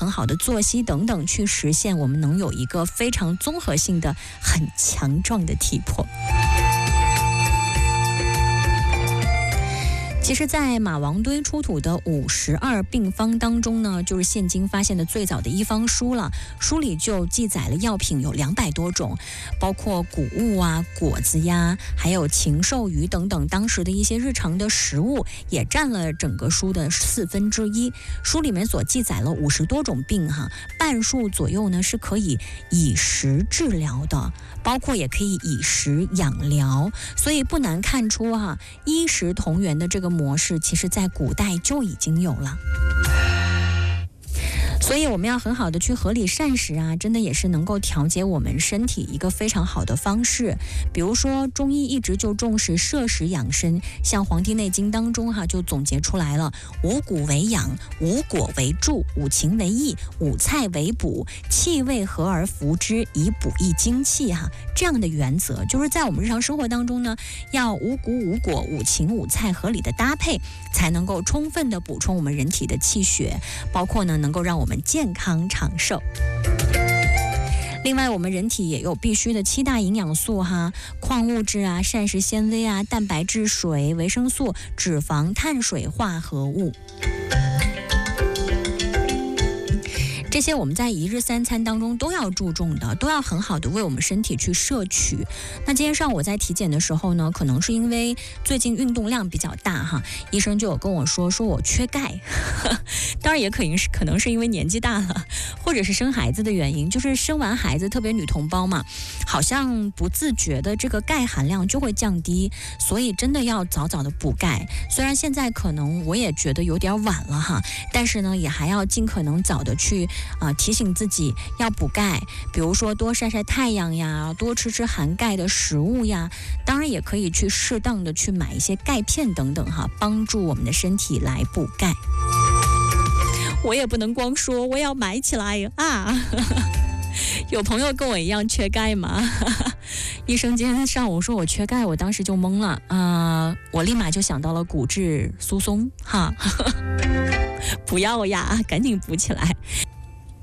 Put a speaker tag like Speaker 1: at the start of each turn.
Speaker 1: 很好的作息等等，去实现我们能有一个非常综合性的、很强壮的体魄。其实在马王堆出土的52病方当中呢，就是现今发现的最早的医方书了。书里就记载了药品有200多种，包括谷物啊、果子呀，还有禽兽鱼等等，当时的一些日常的食物也占了整个书的1/4。书里面所记载了50多种病哈，半数左右呢是可以以食治疗的，包括也可以以食养疗，所以不难看出哈，医食同源的这个模式，其实在古代就已经有了。所以我们要很好的去合理膳食啊，真的也是能够调节我们身体一个非常好的方式。比如说中医一直就重视摄食养生，像《黄帝内经》当中就总结出来了五谷为养，五果为助，五禽为益，五菜为补，气味和而服之，以补益精气这样的原则，就是在我们日常生活当中呢，要五谷五果五禽五菜合理的搭配，才能够充分的补充我们人体的气血，包括呢能够让我们健康长寿。另外我们人体也有必须的7大营养素矿物质啊、膳食纤维啊、蛋白质、水、维生素、脂肪、碳水化合物，这些我们在一日3餐当中都要注重的，都要很好的为我们身体去摄取。那今天上午我在体检的时候呢，可能是因为最近运动量比较大医生就有跟我说我缺钙当然也可能是因为年纪大了，或者是生孩子的原因，就是生完孩子特别女同胞嘛，好像不自觉的这个钙含量就会降低，所以真的要早早的补钙。虽然现在可能我也觉得有点晚了但是呢也还要尽可能早的去提醒自己要补钙，比如说多晒晒太阳呀，多吃含钙的食物呀，当然也可以去适当的去买一些钙片等等帮助我们的身体来补钙。我也不能光说我要买起来有朋友跟我一样缺钙吗？医生今天上午说我缺钙，我当时就懵了我立马就想到了骨质疏松不要呀，赶紧补起来。